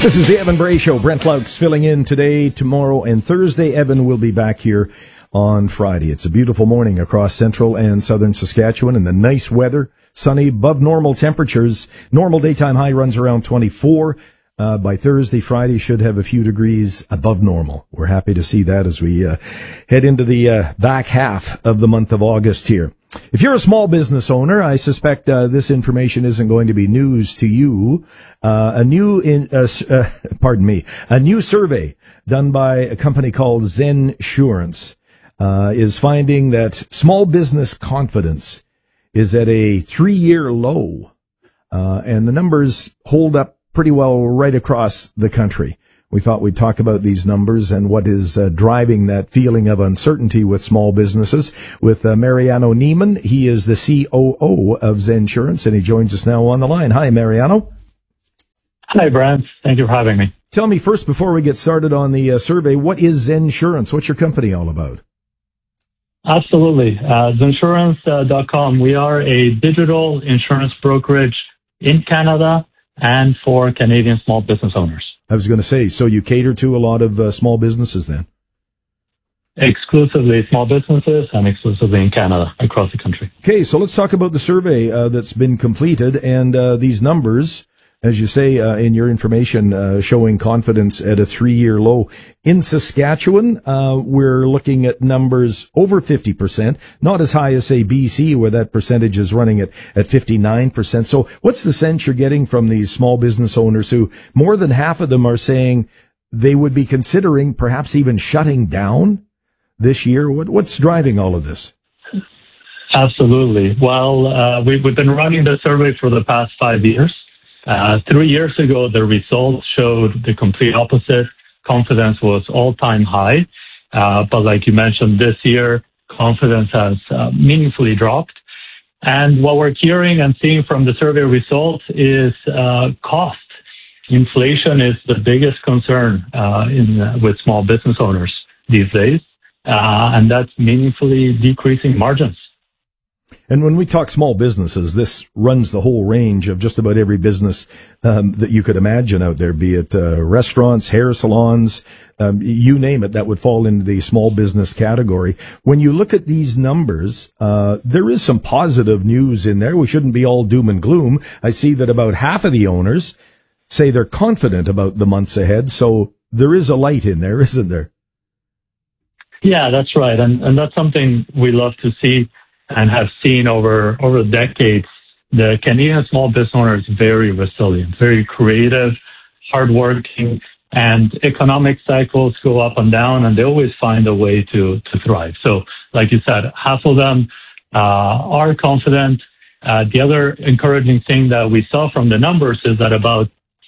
This is the Evan Bray Show. Brent Laux filling in today, tomorrow, and Thursday. Evan will be back here on Friday. It's a beautiful morning across central and southern Saskatchewan, and the nice weather, sunny, above normal temperatures. Normal daytime high runs around 24. By Thursday, Friday should have a few degrees above normal. We're happy to see that as we head into the back half of the month of August here. If you're a small business owner, I suspect this information isn't going to be news to you. A new survey done by a company called Zensurance is finding that small business confidence is at a 3-year low, and the numbers hold up pretty well right across the country. We thought we'd talk about these numbers and what is driving that feeling of uncertainty with small businesses with Mariano Niemann. He is the COO of Zensurance, and he joins us now on the line. Hi, Mariano. Hi, Brent. Thank you for having me. Tell me first, before we get started on the survey, what is Zensurance? What's your company all about? Absolutely. Zensurance.com. We are a digital insurance brokerage in Canada and for Canadian small business owners. I was going to say, so you cater to a lot of small businesses then? Exclusively small businesses and exclusively in Canada, across the country. Okay, so let's talk about the survey that's been completed and these numbers, as you say in your information, showing confidence at a 3-year low. In Saskatchewan, we're looking at numbers over 50%, not as high as, say, BC, where that percentage is running at 59%. So what's the sense you're getting from these small business owners who more than half of them are saying they would be considering perhaps even shutting down this year? What's driving all of this? Absolutely. Well, we've been running the survey for the past 5 years. 3 years ago, the results showed the complete opposite. Confidence was all-time high. But like you mentioned, this year, confidence has meaningfully dropped. And what we're hearing and seeing from the survey results is cost. Inflation is the biggest concern with small business owners these days. And that's meaningfully decreasing margins. And when we talk small businesses, this runs the whole range of just about every business that you could imagine out there, be it restaurants, hair salons, you name it, that would fall into the small business category. When you look at these numbers, there is some positive news in there. We shouldn't be all doom and gloom. I see that about half of the owners say they're confident about the months ahead. So there is a light in there, isn't there? Yeah, that's right. And that's something we love to see and have seen over decades. The Canadian small business owner is very resilient, very creative, hardworking, and economic cycles go up and down, and they always find a way to thrive. So, like you said, half of them are confident. The other encouraging thing that we saw from the numbers is that about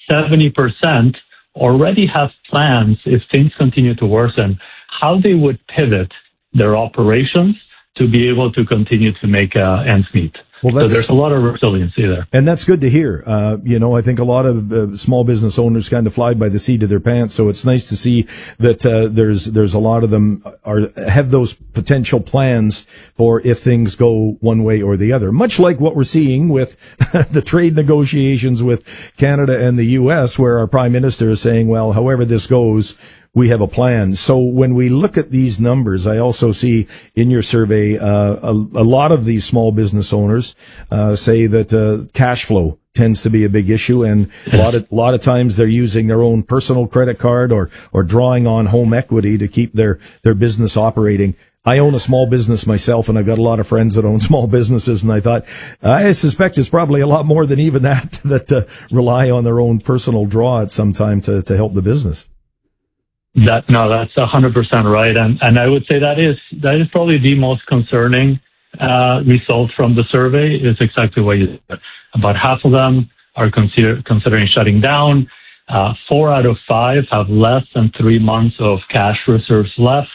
70% already have plans, if things continue to worsen, how they would pivot their operations to be able to continue to make ends meet. Well, so there's a lot of resiliency there. And that's good to hear. I think a lot of small business owners kind of fly by the seat of their pants. So it's nice to see that there's a lot of them have those potential plans for if things go one way or the other. Much like what we're seeing with the trade negotiations with Canada and the U.S., where our Prime Minister is saying, well, however this goes, we have a plan. So when we look at these numbers, I also see in your survey a lot of these small business owners say that cash flow tends to be a big issue, and a lot of times they're using their own personal credit card or drawing on home equity to keep their business operating. I own a small business myself, and I've got a lot of friends that own small businesses, and I thought, I suspect it's probably a lot more than even that rely on their own personal draw at some time to help the business. That's 100% right. And I would say that is probably the most concerning result from the survey is exactly what you said. About half of them are considering shutting down. 4 out of 5 have less than 3 months of cash reserves left.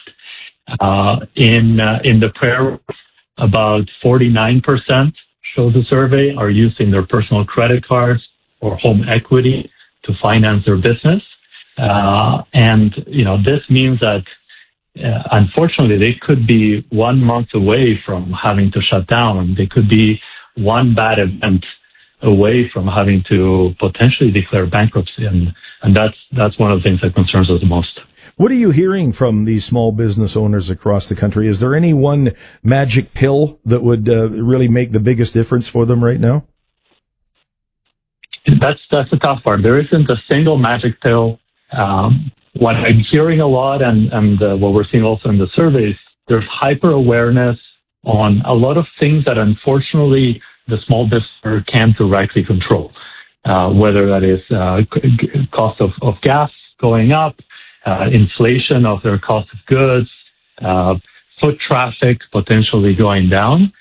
In the prayer, about 49% shows the survey are using their personal credit cards or home equity to finance their business. This means that, unfortunately, they could be 1 month away from having to shut down. They could be one bad event away from having to potentially declare bankruptcy. And And that's one of the things that concerns us the most. What are you hearing from these small business owners across the country? Is there any one magic pill that would really make the biggest difference for them right now? That's the tough part. There isn't a single magic pill. What I'm hearing a lot, and what we're seeing also in the surveys, there's hyper awareness on a lot of things that unfortunately the small business owner can't directly control. Whether that is cost of gas going up, inflation of their cost of goods, foot traffic potentially going down.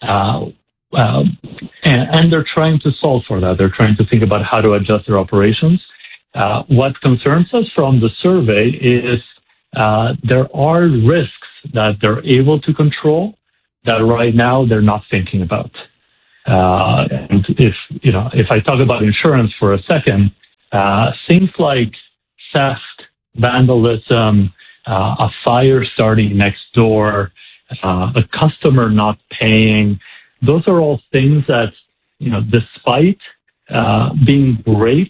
And they're trying to solve for that. They're trying to think about how to adjust their operations. What concerns us from the survey is there are risks that they're able to control that right now they're not thinking about. And if I talk about insurance for a second, things like theft, vandalism, a fire starting next door, a customer not paying, those are all things that, despite being great,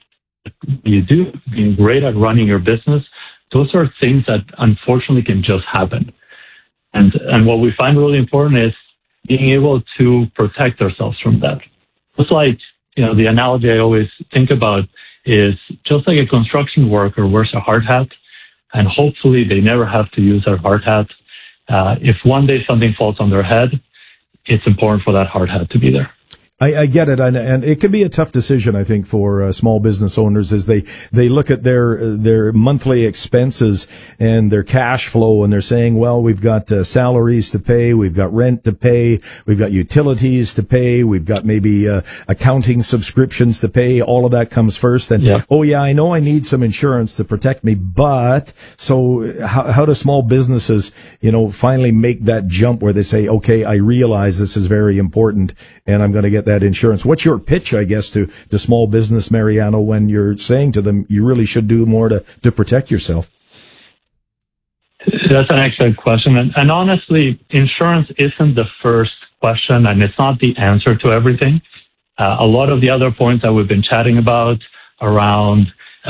being great at running your business, those are things that unfortunately can just happen. And what we find really important is being able to protect ourselves from that. It's like, the analogy I always think about is just like a construction worker wears a hard hat, and hopefully they never have to use their hard hat. If one day something falls on their head, it's important for that hard hat to be there. I get it, and it can be a tough decision, I think, for small business owners as they look at their monthly expenses and their cash flow, and they're saying, well, we've got salaries to pay, we've got rent to pay, we've got utilities to pay, we've got maybe accounting subscriptions to pay. All of that comes first, and I know I need some insurance to protect me, but so how do small businesses, finally make that jump where they say, okay, I realize this is very important, and I'm going to get that insurance? What's your pitch, I guess, to small business, Mariano, when you're saying to them, you really should do more to protect yourself? That's an excellent question. And honestly, insurance isn't the first question, and it's not the answer to everything. A lot of the other points that we've been chatting about around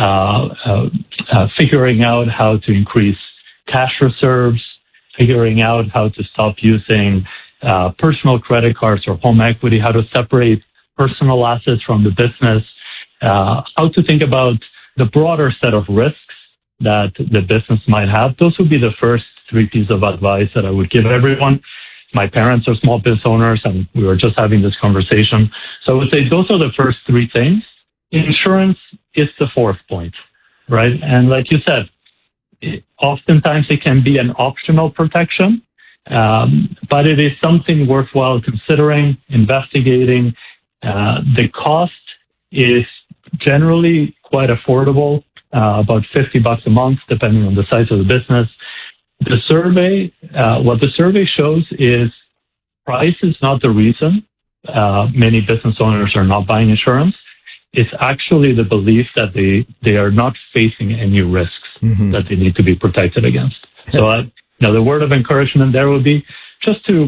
figuring out how to increase cash reserves, figuring out how to stop using personal credit cards or home equity, how to separate personal assets from the business, how to think about the broader set of risks that the business might have. Those would be the first three pieces of advice that I would give everyone. My parents are small business owners, and we were just having this conversation. So I would say those are the first three things. Insurance is the fourth point, right? And like you said, oftentimes it can be an optional protection. But it is something worthwhile considering, investigating. The cost is generally quite affordable, about $50 a month, depending on the size of the business. The survey, what the survey shows is price is not the reason many business owners are not buying insurance. It's actually the belief that they are not facing any risks that they need to be protected against. So the word of encouragement there would be just to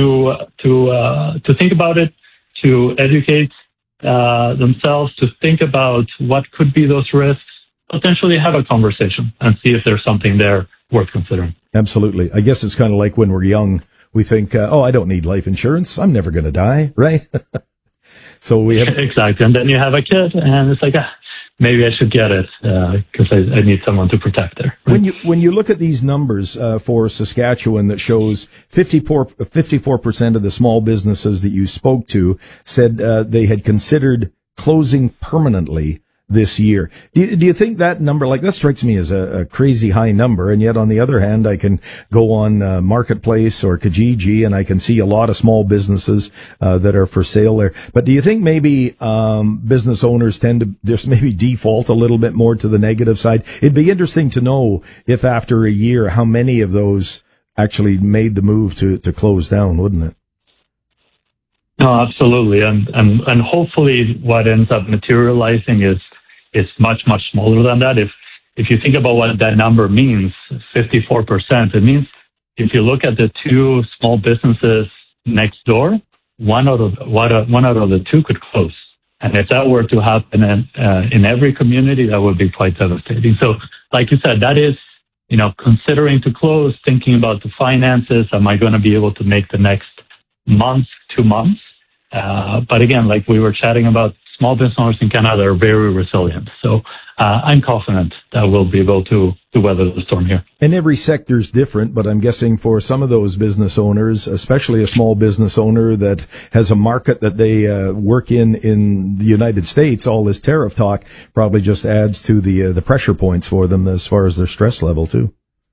think about it, to educate themselves, to think about what could be those risks, potentially have a conversation and see if there's something there worth considering. Absolutely. I guess it's kind of like when we're young, we think, I don't need life insurance. I'm never going to die, right? So we have exactly. And then you have a kid, and it's like, maybe I should get it because I need someone to protect there. Right? When you look at these numbers for Saskatchewan that shows 54% of the small businesses that you spoke to said they had considered closing permanently this year. Do you think that number, that strikes me as a crazy high number, and yet on the other hand, I can go on Marketplace or Kijiji and I can see a lot of small businesses that are for sale there. But do you think maybe business owners tend to just maybe default a little bit more to the negative side? It'd be interesting to know if after a year, how many of those actually made the move to close down, wouldn't it? No, absolutely. And hopefully what ends up materializing is much, much smaller than that. If you think about what that number means, 54%, it means if you look at the two small businesses next door, one out of the two could close. And if that were to happen in every community, that would be quite devastating. So, like you said, that is, considering to close, thinking about the finances. Am I going to be able to make the next month, 2 months? But again, like we were chatting about, small business owners in Canada are very resilient. So I'm confident that we'll be able to weather the storm here. And every sector is different, but I'm guessing for some of those business owners, especially a small business owner that has a market that they work in the United States, all this tariff talk probably just adds to the pressure points for them as far as their stress level too.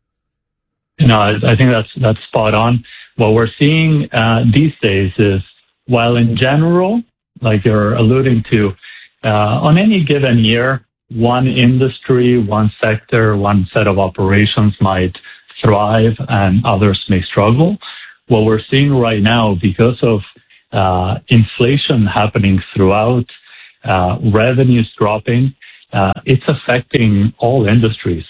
I think that's spot on. What we're seeing these days is, while in general, like you're alluding to, on any given year, one industry, one sector, one set of operations might thrive and others may struggle. What we're seeing right now, because of inflation happening throughout, revenues dropping, it's affecting all industries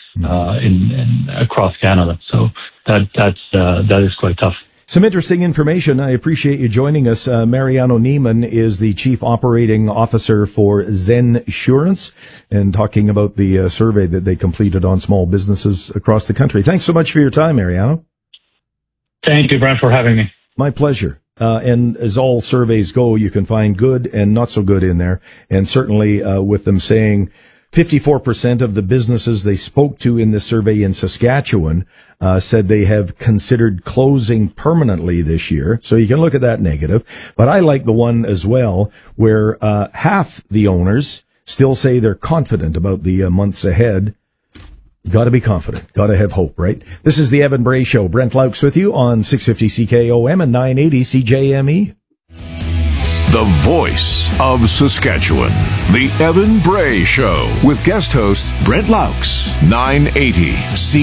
across Canada. So that is quite tough. Some interesting information. I appreciate you joining us. Mariano Niemann is the Chief Operating Officer for Zensurance and talking about the survey that they completed on small businesses across the country. Thanks so much for your time, Mariano. Thank you, Brent, for having me. My pleasure. And as all surveys go, you can find good and not so good in there. And certainly with them saying 54% of the businesses they spoke to in this survey in Saskatchewan said they have considered closing permanently this year. So you can look at that negative. But I like the one as well where half the owners still say they're confident about the months ahead. Got to be confident. Got to have hope, right? This is the Evan Bray Show. Brent Laux with you on 650 CKOM and 980 CJME. The voice of Saskatchewan. The Evan Bray Show with guest host Brent Laux, 980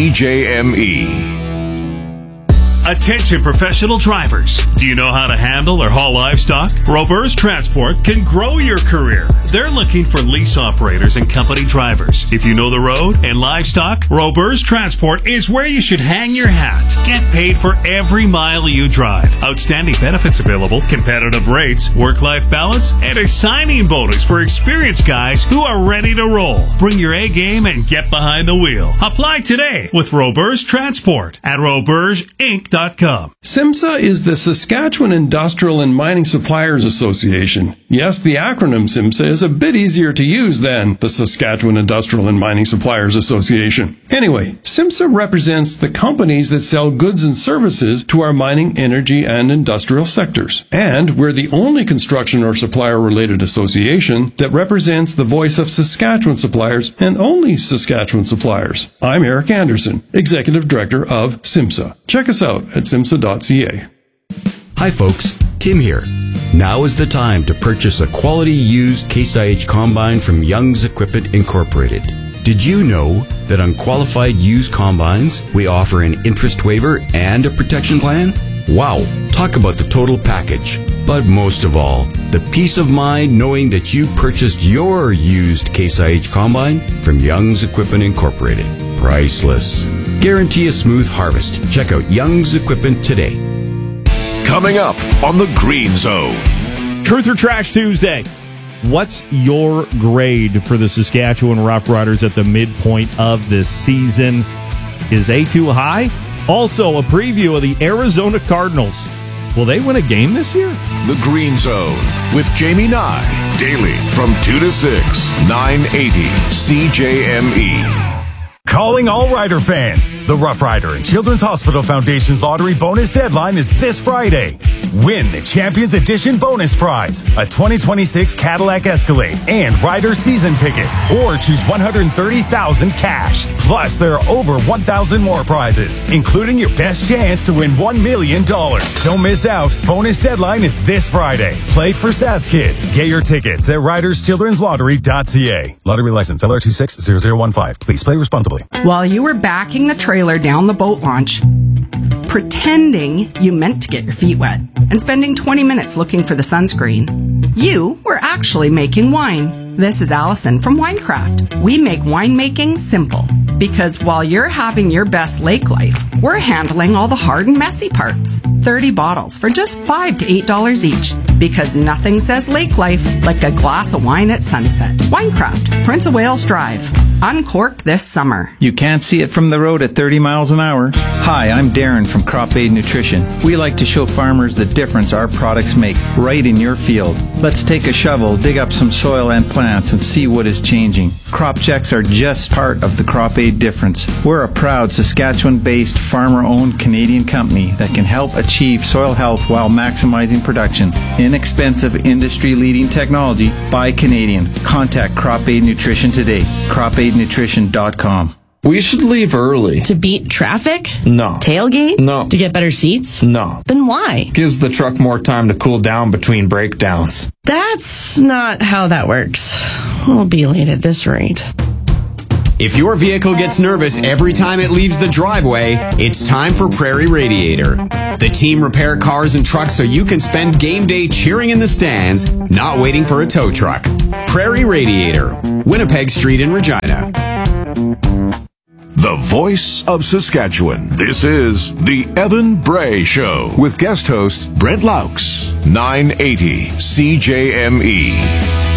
CJME. Attention professional drivers. Do you know how to handle or haul livestock? Robers Transport can grow your career. They're looking for lease operators and company drivers. If you know the road and livestock, Robers Transport is where you should hang your hat. Get paid for every mile you drive. Outstanding benefits available, competitive rates, work-life balance, and a signing bonus for experienced guys who are ready to roll. Bring your A game and get behind the wheel. Apply today with Robers Transport at robersinc.com. SIMSA is the Saskatchewan Industrial and Mining Suppliers Association. Yes, the acronym SIMSA is a bit easier to use than the Saskatchewan Industrial and Mining Suppliers Association. Anyway, SIMSA represents the companies that sell goods and services to our mining, energy, and industrial sectors. And we're the only construction or supplier-related association that represents the voice of Saskatchewan suppliers and only Saskatchewan suppliers. I'm Eric Anderson, Executive Director of SIMSA. Check us out at simsa.ca. Hi folks, Tim here. Now is the time to purchase a quality used Case IH combine from Young's Equipment Incorporated. Did you know that on qualified used combines, we offer an interest waiver and a protection plan? Wow, talk about the total package. But most of all, the peace of mind knowing that you purchased your used Case IH combine from Young's Equipment Incorporated. Priceless. Guarantee a smooth harvest. Check out Young's Equipment today. Coming up on the Green Zone. Truth or Trash Tuesday. What's your grade for the Saskatchewan Roughriders at the midpoint of this season? Is A too high? Also, a preview of the Arizona Cardinals. Will they win a game this year? The Green Zone with Jamie Nye. Daily from 2 to 6, 980 CJME. Calling all Rider fans. The Rough Rider and Children's Hospital Foundation's lottery bonus deadline is this Friday. Win the Champions Edition bonus prize, a 2026 Cadillac Escalade and Rider season tickets, or choose $130,000 cash. Plus, there are over 1,000 more prizes, including your best chance to win $1 million. Don't miss out. Bonus deadline is this Friday. Play for SAS Kids. Get your tickets at riderschildrenslottery.ca. Lottery license LR260015. Please play responsibly. While you were backing the trailer down the boat launch, pretending you meant to get your feet wet, and spending 20 minutes looking for the sunscreen, you were actually making wine. This is Allison from Winecraft. We make winemaking simple, because while you're having your best lake life, we're handling all the hard and messy parts. 30 bottles for just $5 to $8 each. Because nothing says lake life like a glass of wine at sunset. Winecraft, Prince of Wales Drive. Uncork this summer. You can't see it from the road at 30 miles an hour. Hi, I'm Darren from Crop Aid Nutrition. We like to show farmers the difference our products make right in your field. Let's take a shovel, dig up some soil and plants, and see what is changing. Crop checks are just part of the Crop Aid difference. We're a proud Saskatchewan-based, farmer-owned Canadian company that can help achieve soil health while maximizing production. Inexpensive, industry-leading technology by Canadian. Contact Crop Aid Nutrition today. CropAidNutrition.com. We should leave early. To beat traffic? No. Tailgate? No. To get better seats? No. Then why? Gives the truck more time to cool down between breakdowns. That's not how that works. We'll be late at this rate. If your vehicle gets nervous every time it leaves the driveway, it's time for Prairie Radiator. The team repair cars and trucks so you can spend game day cheering in the stands, not waiting for a tow truck. Prairie Radiator, Winnipeg Street in Regina. The voice of Saskatchewan. This is the Evan Bray Show with guest host Brent Laux, 980 CJME.